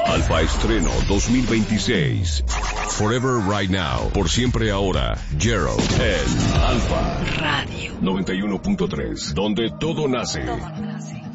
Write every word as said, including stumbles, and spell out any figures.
Alfa Estreno dos mil veintiséis. Forever Right Now. Por siempre ahora. Gerald en Alfa Radio noventa y uno punto tres. Donde todo nace. Todo nace.